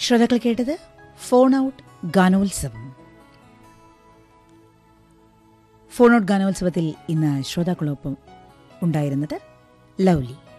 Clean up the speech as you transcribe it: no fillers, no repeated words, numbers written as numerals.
ശ്രോതാക്കൾ കേട്ടത് phone out ഗാനോത്സവം. ഫോൺ ഔട്ട് ഗാനോത്സവത്തിൽ ഇന്ന് ശ്രോതാക്കളൊപ്പം ഉണ്ടായിരുന്നത് ലൗലി.